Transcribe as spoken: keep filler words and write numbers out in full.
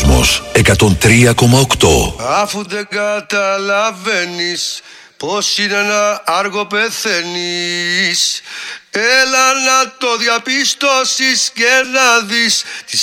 Κόσμος εκατόν τρία κόμμα οκτώ. Αφού δεν καταλαβαίνεις πως είναι ένα άργο πεθαίνεις, έλα να το διαπιστώσεις και να δεις τις